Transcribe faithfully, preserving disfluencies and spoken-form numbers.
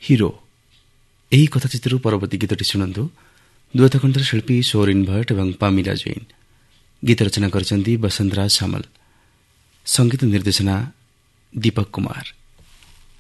Hero ଏହି କଥାଚିତ୍ରରୁ ପରବର୍ତ୍ତୀ ଗୀତଟି ଶୁଣନ୍ତୁ। ଦୁଏତ କଣ୍ଠର ଶିଳ୍ପୀ ସୋରିନ୍ ଭଟ୍ଟ ଏବଂ ପାମିଲା ଜୈନ। ଗୀତ ରଚନା କରିଛନ୍ତି ବସନ୍ତରାଜ ସାମଲ। ସଙ୍ଗୀତ ନିର୍ଦ୍ଦେଶନା ଦୀପକ କୁମାର।